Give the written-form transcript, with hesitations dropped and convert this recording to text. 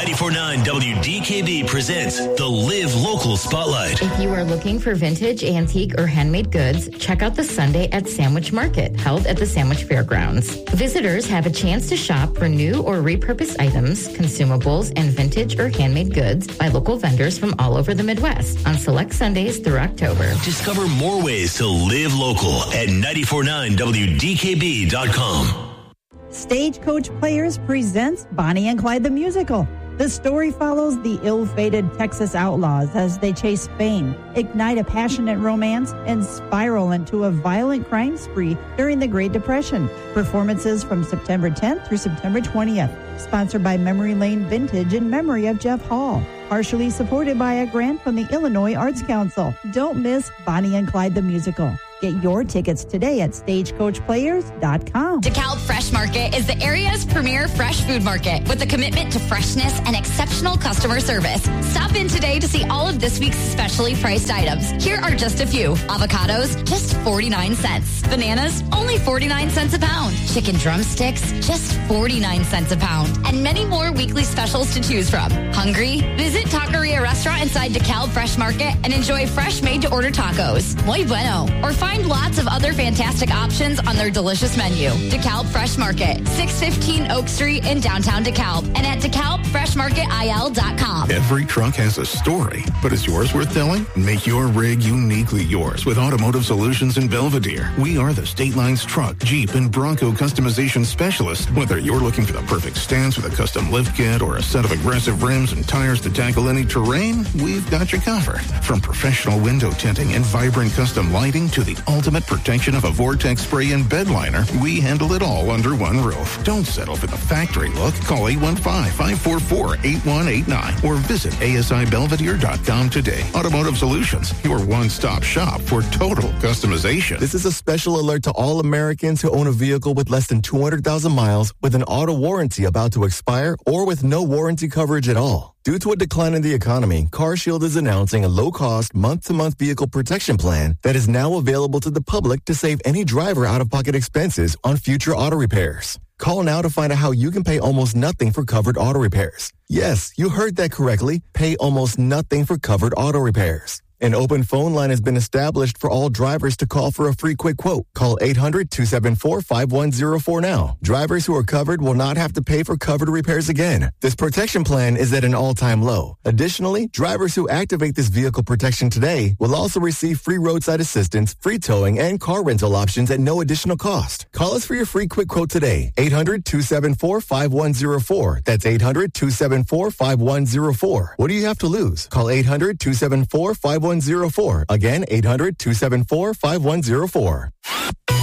94.9 WDKB presents the Live Local Spotlight. If you are looking for vintage, antique, or handmade goods, check out the Sunday at Sandwich Market, held at the Sandwich Fairgrounds. Visitors have a chance to shop for new or repurposed items, consumables, and vintage or handmade goods by local vendors from all over the Midwest on select Sundays through October. Discover more ways to live local at 94.9WDKB.com. Stagecoach Players presents Bonnie and Clyde the Musical. The story follows the ill-fated Texas outlaws as they chase fame, ignite a passionate romance, and spiral into a violent crime spree during the Great Depression. Performances from September 10th through September 20th. Sponsored by Memory Lane Vintage in memory of Jeff Hall. Partially supported by a grant from the Illinois Arts Council. Don't miss Bonnie and Clyde the Musical. Get your tickets today at StagecoachPlayers.com. DeKalb Fresh Market is the area's premier fresh food market with a commitment to freshness and exceptional customer service. Stop in today to see all of this week's specially priced items. Here are just a few. Avocados, just 49 cents. Bananas, only 49 cents a pound. Chicken drumsticks, just 49 cents a pound. And many more weekly specials to choose from. Hungry? Visit Taqueria Restaurant inside DeKalb Fresh Market and enjoy fresh made-to-order tacos. Muy bueno. Or find lots of other fantastic options on their delicious menu. DeKalb Fresh Market, 615 Oak Street in downtown DeKalb, and at DeKalbFreshMarketIL.com. Every truck has a story, but is yours worth telling? Make your rig uniquely yours with Automotive Solutions in Belvedere. We are the State Line's truck, Jeep, and Bronco customization specialist. Whether you're looking for the perfect stance with a custom lift kit or a set of aggressive rims and tires to tackle any terrain, we've got you covered. From professional window tinting and vibrant custom lighting to the ultimate protection of a Vortex spray and bed liner, we handle it all under one roof. Don't settle for the factory look. Call 815-544-8189 or visit ASIBelvedere.com today. Automotive Solutions, your one-stop shop for total customization. This is a special alert to all Americans who own a vehicle with less than 200,000 miles with an auto warranty about to expire or with no warranty coverage at all. Due to a decline in the economy, CarShield is announcing a low-cost, month-to-month vehicle protection plan that is now available to the public to save any driver out-of-pocket expenses on future auto repairs. Call now to find out how you can pay almost nothing for covered auto repairs. Yes, you heard that correctly. Pay almost nothing for covered auto repairs. An open phone line has been established for all drivers to call for a free quick quote. Call 800-274-5104 now. Drivers who are covered will not have to pay for covered repairs again. This protection plan is at an all-time low. Additionally, drivers who activate this vehicle protection today will also receive free roadside assistance, free towing, and car rental options at no additional cost. Call us for your free quick quote today. 800-274-5104. That's 800-274-5104. What do you have to lose? Call 800-274-5104. Again, 800-274-5104.